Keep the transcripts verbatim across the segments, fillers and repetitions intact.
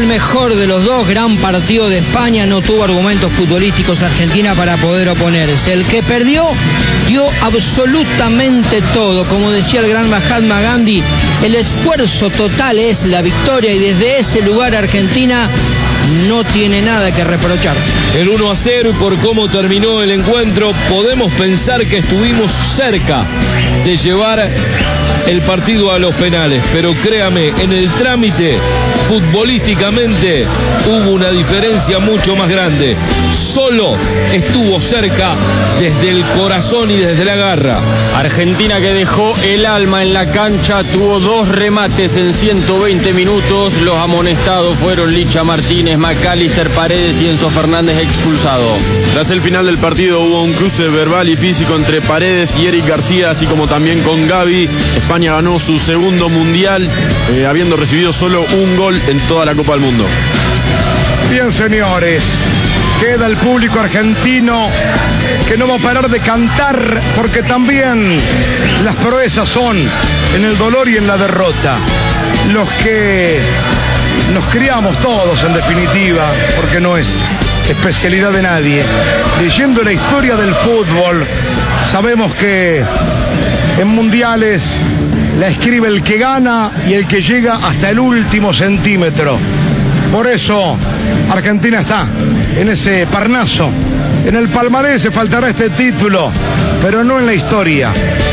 el mejor de los dos, gran partido de España, no tuvo argumentos futbolísticos Argentina para poder oponerse. El que perdió dio absolutamente todo, como decía el gran Mahatma Gandhi, el esfuerzo total es la victoria y desde ese lugar Argentina no tiene nada que reprocharse. El uno a cero y por cómo terminó el encuentro, podemos pensar que estuvimos cerca de llevar el partido a los penales, pero créame, en el trámite, futbolísticamente, hubo una diferencia mucho más grande. Solo estuvo cerca desde el corazón y desde la garra. Argentina, que dejó el alma en la cancha, tuvo dos remates en ciento veinte minutos. Los amonestados fueron Licha Martínez, McAllister, Paredes y Enzo Fernández, expulsado. Tras el final del partido hubo un cruce verbal y físico entre Paredes y Eric García, así como también con Gaby. España ganó su segundo mundial, eh, habiendo recibido solo un gol en toda la Copa del Mundo. Bien, señores, queda el público argentino que no va a parar de cantar, porque también las proezas son en el dolor y en la derrota. Los que nos criamos todos, en definitiva, porque no es especialidad de nadie, leyendo la historia del fútbol, sabemos que en mundiales la escribe el que gana y el que llega hasta el último centímetro. Por eso Argentina está en ese Parnaso. En el palmarés se faltará este título, pero no en la historia.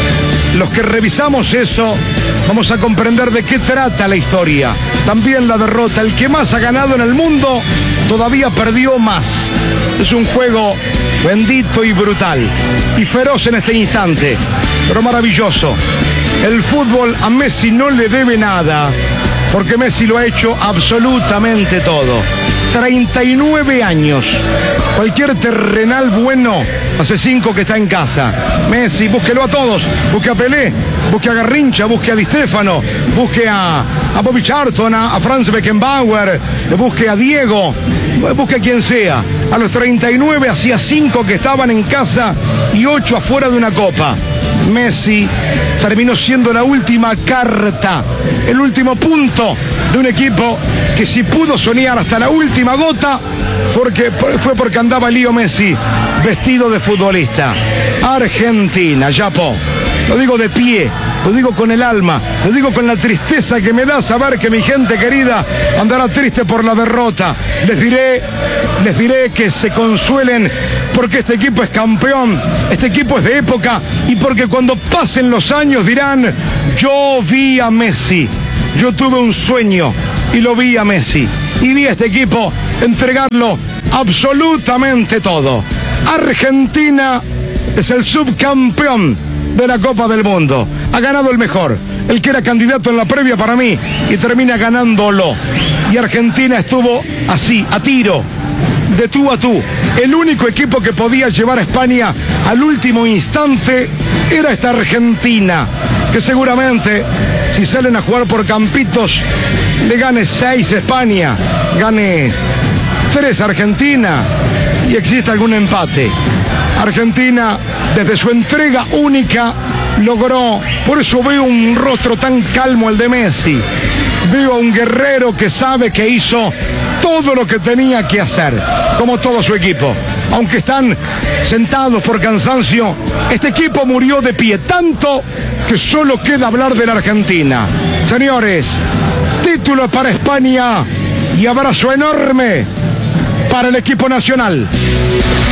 Los que revisamos eso vamos a comprender de qué trata la historia. También la derrota. El que más ha ganado en el mundo todavía perdió más. Es un juego bendito y brutal y feroz en este instante, pero maravilloso. El fútbol a Messi no le debe nada, porque Messi lo ha hecho absolutamente todo. treinta y nueve años. Cualquier terrenal bueno hace cinco que está en casa. Messi, búsquelo a todos. Busque a Pelé, busque a Garrincha, busque a Di Stéfano, busque a, a Bobby Charlton, a, a Franz Beckenbauer, busque a Diego, busque a quien sea. A los treinta y nueve hacía cinco que estaban en casa y ocho afuera de una copa. Messi terminó siendo la última carta, el último punto de un equipo que si pudo soñar hasta la última gota, porque fue porque andaba Leo Messi vestido de futbolista. Argentina, Yapo, lo digo de pie, lo digo con el alma, lo digo con la tristeza que me da saber que mi gente querida andará triste por la derrota. Les diré, les diré que se consuelen porque este equipo es campeón, este equipo es de época y porque cuando pasen los años dirán, yo vi a Messi, yo tuve un sueño y lo vi a Messi y vi a este equipo entregarlo absolutamente todo. Argentina es el subcampeón de la Copa del Mundo. Ha ganado el mejor, el que era candidato en la previa para mí, y termina ganándolo. Y Argentina estuvo así, a tiro, de tú a tú. El único equipo que podía llevar a España al último instante era esta Argentina, que seguramente, si salen a jugar por campitos, le gane seis España, gane tres Argentina y existe algún empate. Argentina, desde su entrega única, logró, por eso veo un rostro tan calmo el de Messi, veo a un guerrero que sabe que hizo todo lo que tenía que hacer, como todo su equipo. Aunque están sentados por cansancio, este equipo murió de pie, tanto que solo queda hablar de la Argentina. Señores, título para España y abrazo enorme para el equipo nacional.